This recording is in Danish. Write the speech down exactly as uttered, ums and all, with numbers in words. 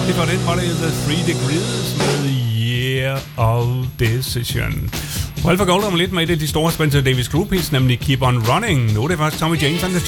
Det var den, var det The Three Degrees med Year of Decision. På Alpha Gold om lidt med et af de store Spencer Davis Groupies, nemlig Keep On Running. Nu er det faktisk Tommy James and the